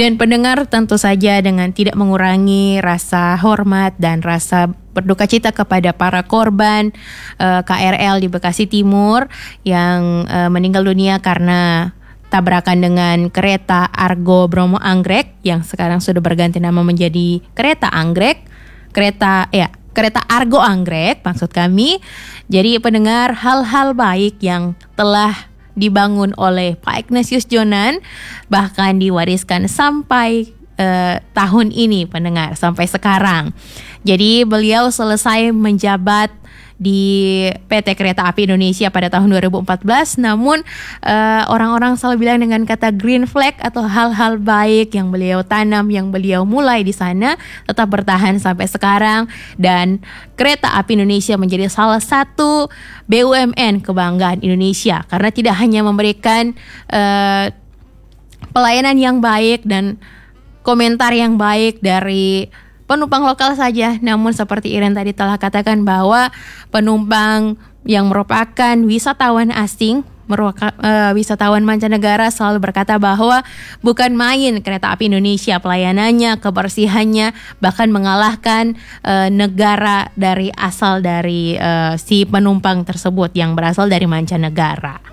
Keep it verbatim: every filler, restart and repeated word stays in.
Dan pendengar tentu saja dengan tidak mengurangi rasa hormat dan rasa berduka cita kepada para korban uh, K R L di Bekasi Timur yang uh, meninggal dunia karena tabrakan dengan kereta Argo Bromo Anggrek yang sekarang sudah berganti nama menjadi kereta Anggrek, kereta ya kereta Argo Anggrek maksud kami. Jadi pendengar, hal-hal baik yang telah dibangun oleh Pak Ignatius Jonan bahkan diwariskan sampai uh, tahun ini pendengar, sampai sekarang. Jadi beliau selesai menjabat di P T Kereta Api Indonesia pada tahun dua ribu empat belas, namun uh, orang-orang selalu bilang dengan kata green flag atau hal-hal baik yang beliau tanam, yang beliau mulai di sana tetap bertahan sampai sekarang, dan Kereta Api Indonesia menjadi salah satu B U M N kebanggaan Indonesia karena tidak hanya memberikan uh, pelayanan yang baik dan komentar yang baik dari penumpang lokal saja, namun seperti Iren tadi telah katakan bahwa penumpang yang merupakan wisatawan asing, merupakan uh, wisatawan mancanegara selalu berkata bahwa bukan main Kereta Api Indonesia, pelayanannya, kebersihannya bahkan mengalahkan uh, negara dari asal dari uh, si penumpang tersebut yang berasal dari mancanegara.